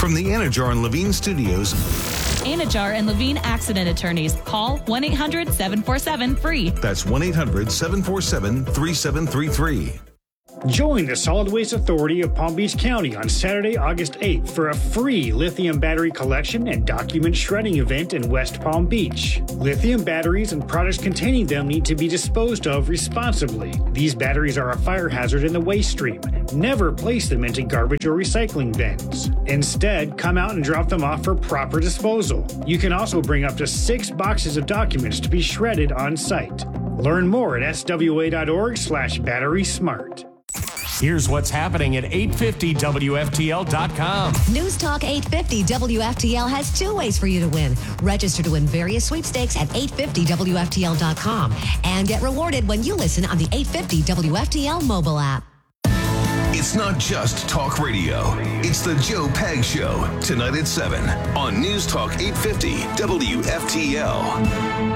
From the Anajar and Levine Studios. Anajar and Levine Accident Attorneys. Call 1-800-747-FREE. That's 1-800-747-3733. Join the Solid Waste Authority of Palm Beach County on Saturday, August 8th for a free lithium battery collection and document shredding event in West Palm Beach. Lithium batteries and products containing them need to be disposed of responsibly. These batteries are a fire hazard in the waste stream. Never place them into garbage or recycling bins. Instead, come out and drop them off for proper disposal. You can also bring up to 6 boxes of documents to be shredded on site. Learn more at swa.org/batterysmart. Here's what's happening at 850WFTL.com. News Talk 850 WFTL has 2 ways for you to win. Register to win various sweepstakes at 850WFTL.com and get rewarded when you listen on the 850 WFTL mobile app. It's not just talk radio. It's the Joe Pags Show, tonight at 7 on News Talk 850 WFTL.